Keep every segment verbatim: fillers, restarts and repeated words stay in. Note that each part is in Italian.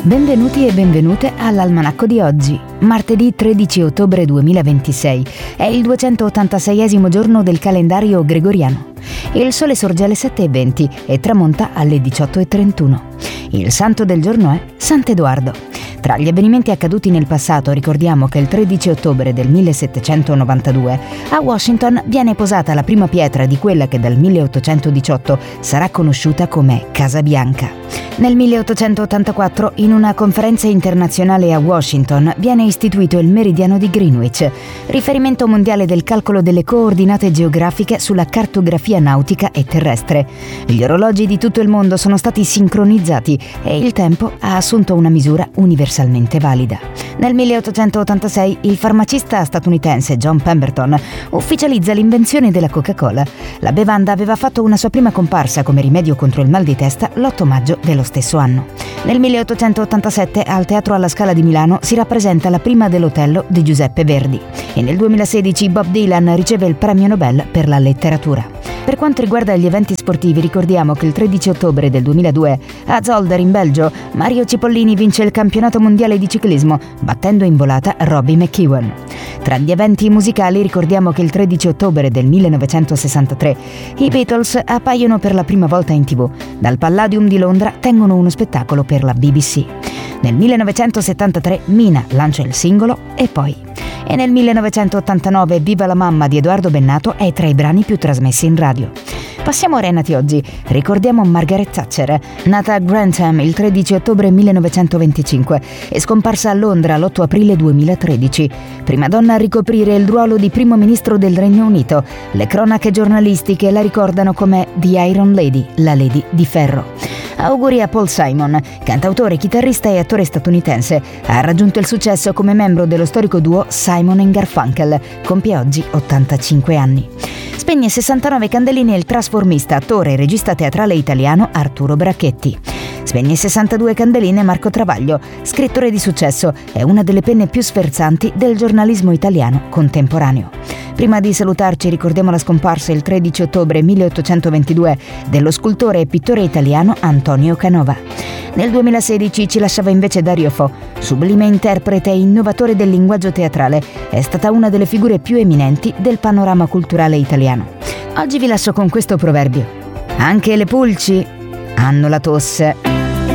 Benvenuti e benvenute all'Almanacco di oggi, martedì tredici ottobre duemilaventisei. È il duecentottantaseiesimo giorno del calendario gregoriano. Il sole sorge alle sette e venti e tramonta alle diciotto e trentuno. Il santo del giorno è Sant'Edoardo. Tra gli avvenimenti accaduti nel passato ricordiamo che il tredici ottobre del millesettecentonovantadue a Washington viene posata la prima pietra di quella che dal milleottocentodiciotto sarà conosciuta come Casa Bianca. Nel milleottocentottantaquattro, in una conferenza internazionale a Washington, viene istituito il meridiano di Greenwich, riferimento mondiale del calcolo delle coordinate geografiche sulla cartografia nautica e terrestre. Gli orologi di tutto il mondo sono stati sincronizzati e il tempo ha assunto una misura universalmente valida. Nel milleottocentottantasei il farmacista statunitense John Pemberton ufficializza l'invenzione della Coca-Cola. La bevanda aveva fatto una sua prima comparsa come rimedio contro il mal di testa l'otto maggio dello stesso anno. Nel milleottocentottantasette al Teatro alla Scala di Milano si rappresenta la prima dell'Otello di Giuseppe Verdi e nel duemilasedici Bob Dylan riceve il premio Nobel per la letteratura. Per quanto riguarda gli eventi sportivi, ricordiamo che il tredici ottobre del duemiladue a Zolder in Belgio Mario Cipollini vince il campionato mondiale di ciclismo battendo in volata Robbie McEwen. Tra gli eventi musicali ricordiamo che il tredici ottobre del millenovecentosessantatré i Beatles appaiono per la prima volta in tivù. Dal Palladium di Londra tengono uno spettacolo per la B B C. Nel millenovecentosettantatré Mina lancia il singolo E poi. E nel millenovecentottantanove Viva la mamma di Edoardo Bennato è tra i brani più trasmessi in radio. Passiamo ora ai nati oggi. Ricordiamo Margaret Thatcher, nata a Grantham il tredici ottobre millenovecentoventicinque e scomparsa a Londra l'otto aprile duemilatredici. Prima donna a ricoprire il ruolo di primo ministro del Regno Unito. Le cronache giornalistiche la ricordano come The Iron Lady, la Lady di Ferro. Auguri a Paul Simon, cantautore, chitarrista e attore statunitense. Ha raggiunto il successo come membro dello storico duo Simon and Garfunkel. Compie oggi ottantacinque anni. Spegne sessantanove candeline il trasformista, attore e regista teatrale italiano Arturo Brachetti. Spegne sessantadue candeline Marco Travaglio, scrittore di successo, è una delle penne più sferzanti del giornalismo italiano contemporaneo. Prima di salutarci ricordiamo la scomparsa il tredici ottobre milleottocentoventidue dello scultore e pittore italiano Antonio Canova. Nel duemilasedici ci lasciava invece Dario Fo, sublime interprete e innovatore del linguaggio teatrale, è stata una delle figure più eminenti del panorama culturale italiano. Oggi vi lascio con questo proverbio: anche le pulci hanno la tosse.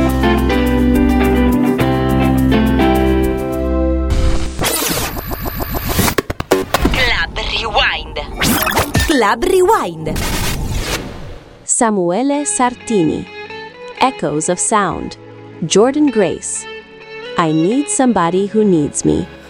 Club Rewind. Samuele Sartini, Echoes of Sound. Jordan Grace, I Need Somebody Who Needs Me.